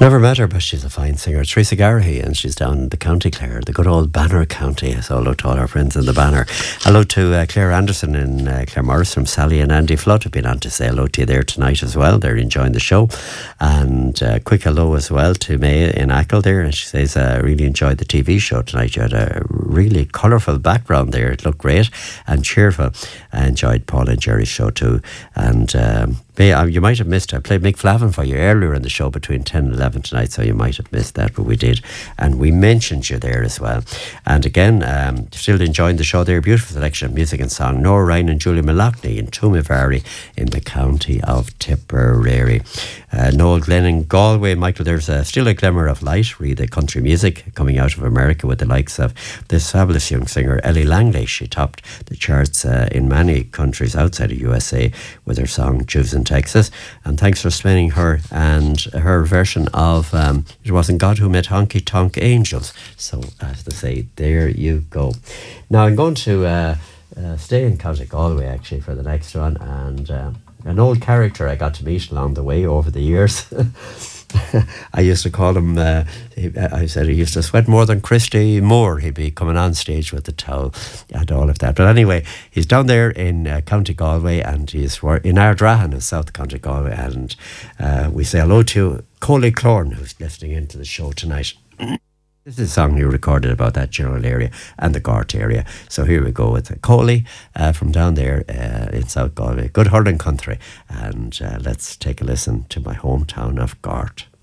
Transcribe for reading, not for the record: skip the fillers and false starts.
Never met her, but she's a fine singer. Teresa Garrahy, and she's down in the County Clare, the good old Banner County. So hello to all our friends in the Banner. Hello to Claire Anderson and Claire Morris from Sally and Andy Flood have been on to say hello to you there tonight as well. They're enjoying the show. And quick hello as well to May in Ackle there. And she says, I really enjoyed the TV show tonight. You had a really colourful background there. It looked great and cheerful. I enjoyed Paul and Jerry's show too. And you might have missed, I played Mick Flavin for you earlier in the show between 10 and 11 tonight, so you might have missed that, but we did. And we mentioned you there as well. And again, still enjoying the show there. Beautiful selection of music and song. Nora Ryan and Julia Malachny in Toomevary in the county of Tipperary. Noel Glenn in Galway. Michael, there's still a glimmer of light, read the country music coming out of America with the likes of this fabulous young singer, Ellie Langley. She topped the charts in many countries outside of USA with her song Juice in Texas. And thanks for spinning her and her version of It Wasn't God Who Made Honky Tonk Angels. So as to say, there you go. Now I'm going to stay in County Galway actually for the next one, and an old character I got to meet along the way over the years. I used to call him, I said he used to sweat more than Christy Moore. He'd be coming on stage with the towel and all of that. But anyway, he's down there in County Galway, and he's in Ardrahan in South County Galway. And we say hello to Coley Clorn, who's listening into the show tonight. This is a song he recorded about that general area and the Gort area. So here we go with Coley from down there in South Galway. Good hurling country. And let's take a listen to my hometown of Gort.